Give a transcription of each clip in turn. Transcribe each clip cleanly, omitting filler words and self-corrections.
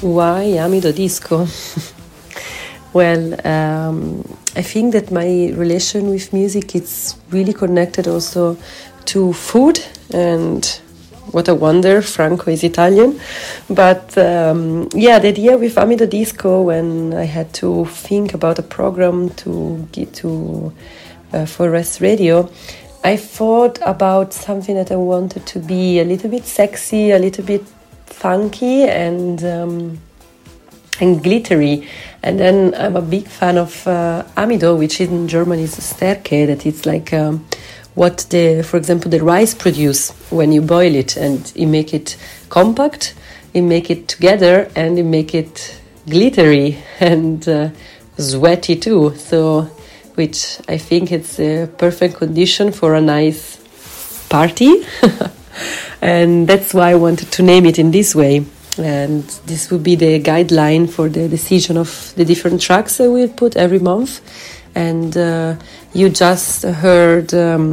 Why Amido Disco? Well, I think that my relation with music is really connected also to food, and what a wonder, Franco is Italian. But the idea with Amido Disco, when I had to think about a program to get to for Rest Radio, I thought about something that I wanted to be a little bit sexy, a little bit funky, and glittery. And then I'm a big fan of amido, which in German is Stärke, that it's like for example, the rice produce when you boil it, and you make it compact, you make it together, and you make it glittery and sweaty too. So, which I think it's a perfect condition for a nice party. And that's why I wanted to name it in this way. And this will be the guideline for the decision of the different tracks I will put every month. And you just heard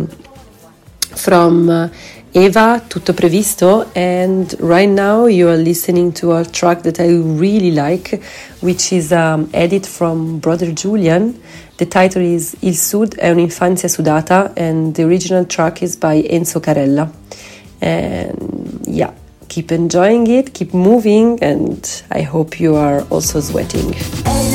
from Eva, Tutto Previsto, and right now you are listening to a track that I really like, which is edit from Brother Julian. The title is Il Sud è un'infanzia sudata, and the original track is by Enzo Carella. And yeah, keep enjoying it, keep moving, and I hope you are also sweating.